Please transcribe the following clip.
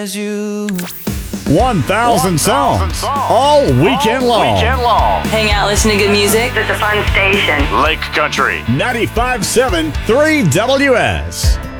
As you 1,000 songs all weekend long. Hang out, listen to good music. It's a fun station. Lake Country. 95.7 3WS.